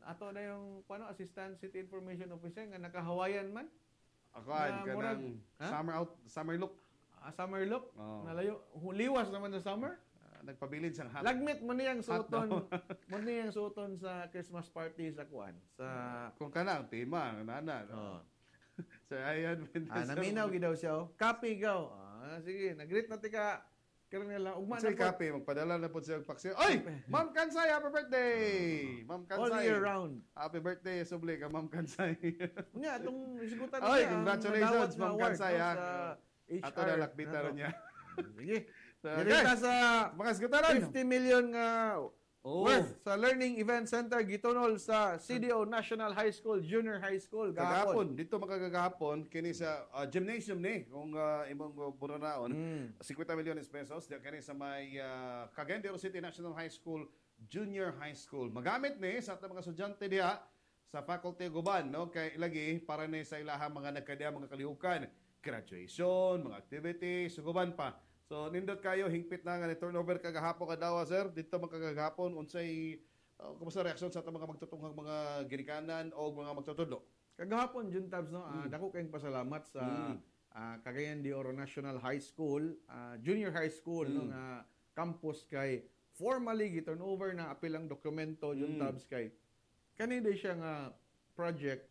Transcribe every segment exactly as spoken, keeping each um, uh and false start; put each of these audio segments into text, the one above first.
ato na yung paano assistant city information officer nga naka-Hawaiian man. Ako Na ka murag, ng ha? summer out, summer look. Ah, summer look. Oo. Nalayo. Liwas naman sa summer. Ah, nagpabilin siyang hat. Lagmit mo niyang Hot suoton. mo niyang suoton sa Christmas party sa kuan. Sa Kung ka na, ang tema, nana. oh. So, ayan. Ah, naminaw gidaw siya. Oh. Copy gaw. Ah, sige, nag-greet na tika. Karnela, ugma Say na po. copy, magpadala na po siya ng paksiw. Oy! Ma'am Kansay, happy birthday! Ma'am All Kansay. year round. Happy birthday, subli ka, Ma'am Kansay. Nga, itong isigutan Oy, niya, ang congratulations, nadawat na Ma'am award, Kansay, no, ha? sa H R. Ato na lakbita ron niya. Sige. So, Dirita guys, sa mga sgutaran. fifty million nga Oh. worth sa Learning Event Center gitunol sa C D O National High School, Junior High School Kagahapon, gahapon. dito makagagahapon, kini sa uh, gymnasium ni, kung uh, imong uh, buranaon, Mm. fifty milyones pesos, di kini sa may uh, Cagayan de Oro City National High School, Junior High School. Magamit ni sa ating mga estudyante diha sa Faculty Guban, no? Kay lagi para ni sa ilahang mga nagkadiya, mga kalihukan, graduation, mga activities, suguban pa. So, nindot kayo, hingpit na nga ni turnover kagahapon kadawa, sir. Dito magkagahapon, unsay, uh, kumusta reaksyon sa ating mga magtutunghang mga ginikanan o mga magtutudlo? Kagahapon June tabs no, ah, dako kayong pasalamat sa Mm. ah, Cagayan de Oro National High School, ah, Junior High School no Mm. nga campus kay formally gi-turnover na apilang dokumento June Mm. tabs kay kanina siya nga project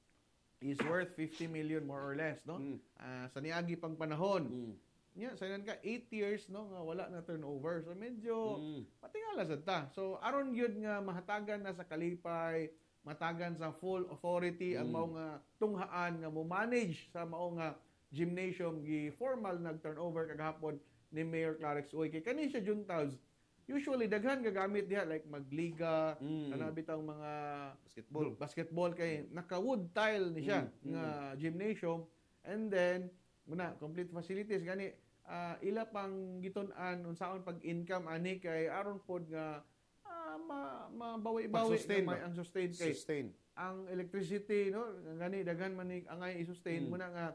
is worth fifty million more or less no. Mm. Ah, sa niagi pang panahon. Mm. Nya sa ka eight years no nga wala na turnover. So medyo Mm. patingala sad ta. So aron gyud nga mahatagan na sa kalipay, matagan sa full authority ang Mm. mao nga tunghaan nga mo manage sa mao nga gymnasium gi formal nag turnover kagahapon ni Mayor Clarix Uy. Kay kani siya juntaws. Usually daghan gagamit diha like magliga, Mm. kana bitang mga Basketball. basketball kay naka wood tile ni siya Mm. nga gymnasium, and then muna complete facilities gani ah, ila pang gitun-an unsaon pag-income ani kay aron pod nga ah, ma mabawi-bawi Pag-sustain nga may ba? ang sustain kay Sustain. ang electricity no gani daghan man ni angay i-sustain Mm. muna nga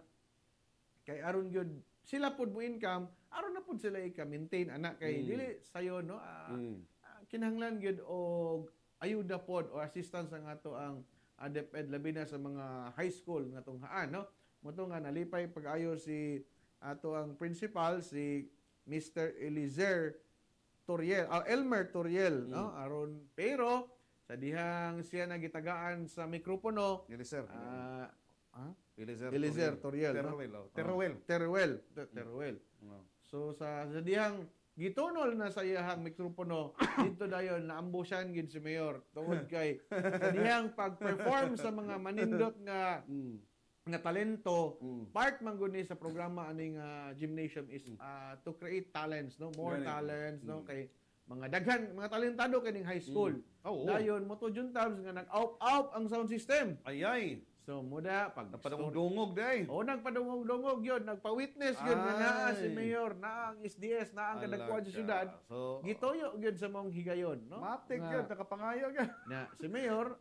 kay aron gyud sila pod mo income aron na pod sila i-maintain ana kay Mm. dili sayo no ah, Mm. ah, kinahanglan gyud og ayuda pod o assistance nga to ang uh, DepEd labi na sa mga high school nga tunghaan no moto nga nalipay pag-ayo si ato ang principal si Mister Elizer Toriel ah, Elmer Toriel Mm. no aron pero sa dihang siya nagitagaan sa mikropono Elizer. ah ah, Elizer. Elizer Toriel no? Teruel. oh. Teruel. Oh, Teruel Te- Teruel Oh. so sa, sa dihang gitunol na sa iyahang mikropono dito dayon naambusan gid si Mayor tungod kay sa dihang pag-perform sa mga manindot nga Mm. nga talento Mm. part man gud ni sa programa aning uh, gymnasium is uh, to create talents no more Ganun. talents no Mm. kay mga daghan mga talentado kining high school Mm. Oo. dayon mo to June tabs nga nag-out-out ang sound system Ay, ay. so muda pag Napadungog-dungog, day. o nagpadungog-dungog yun nagpa-witness yun nga Ay. naa si Mayor naa ang S D S naa ang kadagkuan sa Alaga. syudad So, gitoyo yun sa mong higayon no matik Nga- yun. Nakapangayag yan. na si Mayor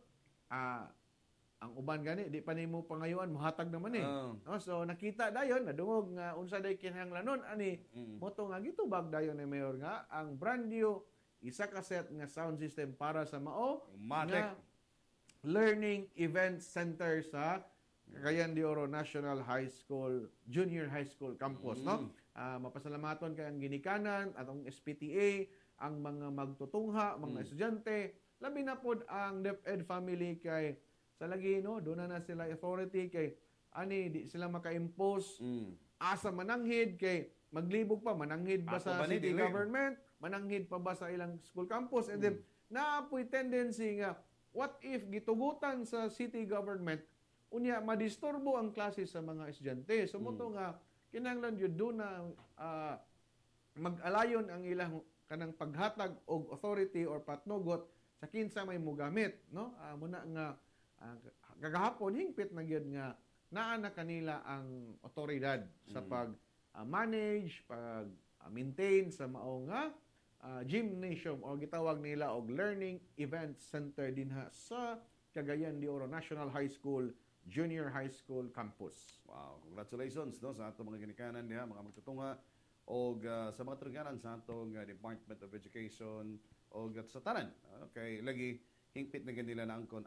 ah ang uban gani di pa nimo pangayuan mohatag naman eh. Oo. No, so nakita dayon nadungog nga unsa day kinahanglanon ani Mm. moto nga gitubag dayon ni Mayor nga ang brand new isa ka set nga sound system para sa mao Matik. nga learning event center sa Cagayan de Oro National High School Junior High School campus Mm. no. Ah, mapasalamaton kay ang ginikanan at ang S P T A, ang mga magtutungha, mga Mm. estudyante, labi na pod ang DepEd family kay sa lagi no, doon na, na sila authority kay ani di sila maka-impose Mm. asa mananghid kay maglibog pa mananghid ba Ato sa ba ni city dili? government, mananghid pa ba sa ilang school campus, and then naapoy tendency nga what if gitugutan sa city government unya madisturbo ang klase sa mga estudyante. So mo Mm. nga kinahanglan yun doon na ah, mag-alayon ang ilang kanang paghatag og authority or patnugot sa kinsa may mogamit no Ah, muna nga ah, kagahapon hingpit na gyud nga naa na kanila ang otoridad sa Mm. pag ah, manage pag ah, maintain sa mao nga ah, gymnasium o gitawag nila og learning event center dinha sa Cagayan de Oro National High School Junior High School campus. Wow, congratulations no sa ato mga ginikanan diha, mga magtutunga o sa mga turganan sa atong uh, Department of Education o sa tanan. Okay, lagi hingpit na ganila na angkon